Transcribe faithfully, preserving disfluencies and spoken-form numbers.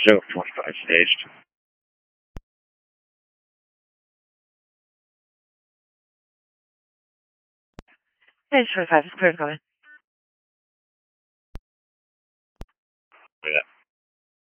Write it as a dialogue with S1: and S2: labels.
S1: zero forty-five staged.
S2: Stage forty-five is clear to go in.
S1: Yeah.